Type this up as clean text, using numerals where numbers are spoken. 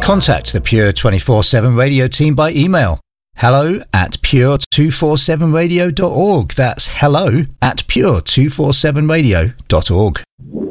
Contact the Pure 24/7 Radio team by email. hello@pure247radio.org. That's hello@pure247radio.org.